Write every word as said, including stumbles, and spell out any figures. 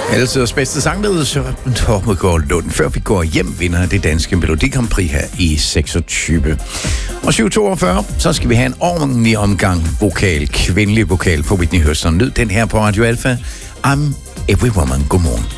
Altiders bedste sang med Søren Tormegård Lund. Før vi går hjem, vinder det danske Melodi Grand Prix her i seksogtyve. Og syv toogfyrre, så skal vi have en ordentlig omgang vokal, kvindelig vokal på Whitney Houston. Nyd den her på Radio Alpha. I'm Every Woman. Godmorgen.